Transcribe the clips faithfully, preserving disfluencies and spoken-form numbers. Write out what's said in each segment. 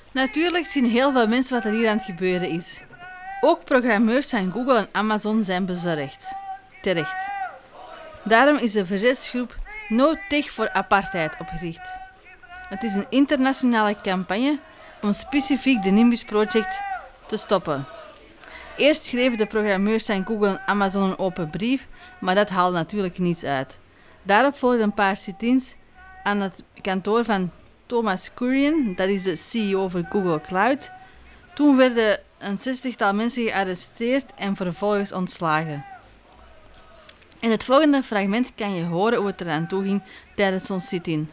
Natuurlijk zien heel veel mensen wat er hier aan het gebeuren is. Ook programmeurs van Google en Amazon zijn bezorgd. Terecht. Daarom is de verzetsgroep No Tech for Apartheid opgericht. Het is een internationale campagne om specifiek de Nimbus Project te stoppen. Eerst schreven de programmeurs van Google en Amazon een open brief, maar dat haalde natuurlijk niets uit. Daarop volgden een paar sit-ins aan het kantoor van Thomas Kurian, dat is de C E O voor Google Cloud. Toen werden een zestigtal mensen gearresteerd en vervolgens ontslagen. In het volgende fragment kan je horen hoe het eraan toe ging tijdens zo'n sit-in.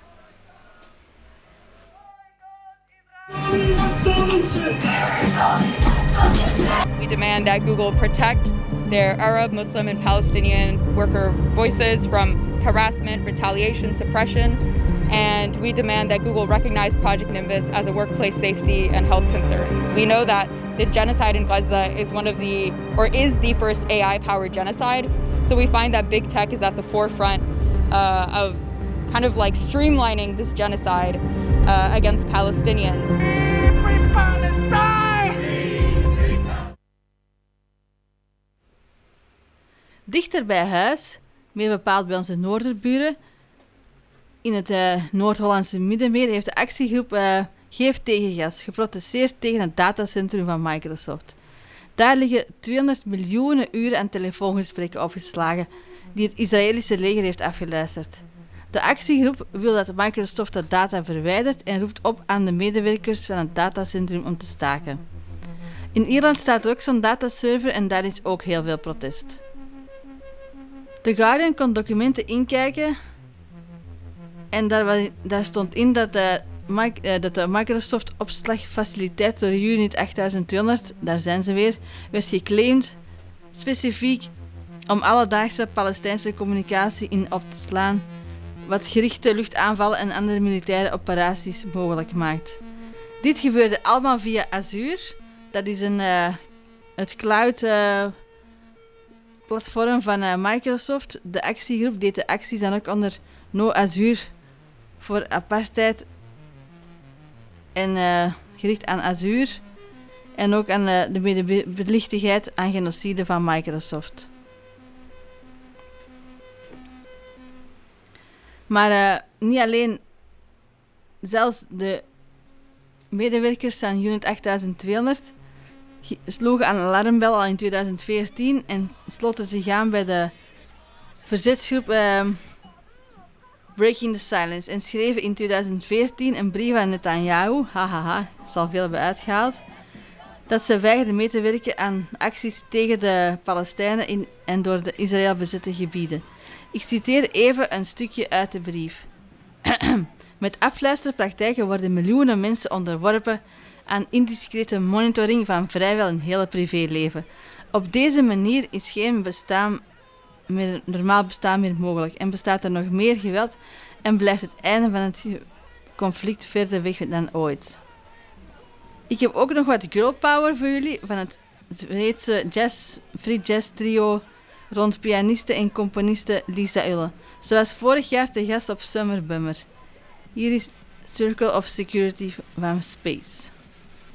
We demand that Google protect their Arab, Muslim, and Palestinian worker voices from harassment, retaliation, suppression, and we demand that Google recognize Project Nimbus as a workplace safety and health concern. We know that the genocide in Gaza is one of the, or is the first A I-powered genocide, so we find that big tech is at the forefront uh, of kind of like streamlining this genocide uh, against Palestinians. Free Palestine! Dichter bij huis, meer bepaald bij onze noorderburen, in het uh, Noord-Hollandse Middenmeer, heeft de actiegroep uh, Geef Tegengas geprotesteerd tegen het datacentrum van Microsoft. Daar liggen tweehonderd miljoen uren aan telefoongesprekken opgeslagen die het Israëlische leger heeft afgeluisterd. De actiegroep wil dat Microsoft de data verwijdert en roept op aan de medewerkers van het datacentrum om te staken. In Ierland staat er ook zo'n dataserver en daar is ook heel veel protest. The Guardian kon documenten inkijken en daar, was, daar stond in dat de, dat de Microsoft opslagfaciliteit door Unit achttduizend tweehonderd, daar zijn ze weer, werd geclaimd specifiek om alledaagse Palestijnse communicatie in op te slaan, wat gerichte luchtaanvallen en andere militaire operaties mogelijk maakt. Dit gebeurde allemaal via Azure, dat is een, uh, het cloud uh, platform van uh, Microsoft. De actiegroep deed de acties dan ook onder No Azure voor apartheid en uh, gericht aan Azure en ook aan uh, de medelichtigheid aan genocide van Microsoft. Maar uh, niet alleen, zelfs de medewerkers van Unit achttduizend tweehonderd sloegen aan een alarmbel al in tweeduizend veertien en sloten zich aan bij de verzetsgroep uh, Breaking the Silence en schreven in tweeduizend veertien een brief aan Netanyahu, hahaha, zal veel hebben uitgehaald, dat ze weigerden mee te werken aan acties tegen de Palestijnen in en door de Israël bezette gebieden. Ik citeer even een stukje uit de brief. Met afluisterpraktijken worden miljoenen mensen onderworpen aan indiscrete monitoring van vrijwel hun hele privéleven. Op deze manier is geen bestaan meer, normaal bestaan meer mogelijk en bestaat er nog meer geweld en blijft het einde van het conflict verder weg dan ooit. Ik heb ook nog wat girl power voor jullie van het Zweedse jazz, free jazz trio rond pianiste en componiste Lisa Ulle. Ze was vorig jaar te gast op Summer Bummer. Hier is Circle of Security van Space.